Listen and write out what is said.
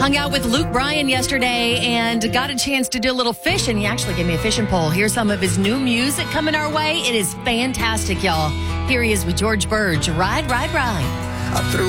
Hung out with Luke Bryan yesterday and got a chance to do a little fishing. He actually gave me a fishing pole. Here's some of his new music coming our way. It is fantastic, y'all. Here he is with George Burge. Ride, ride, ride. I threw